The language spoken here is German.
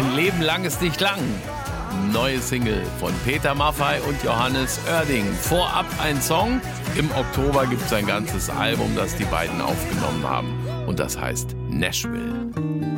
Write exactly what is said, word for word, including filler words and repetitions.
Ein Leben lang ist nicht lang. Neue Single von Peter Maffay und Johannes Oerding. Vorab ein Song. Im Oktober gibt es ein ganzes Album, das die beiden aufgenommen haben. Und das heißt Nashville.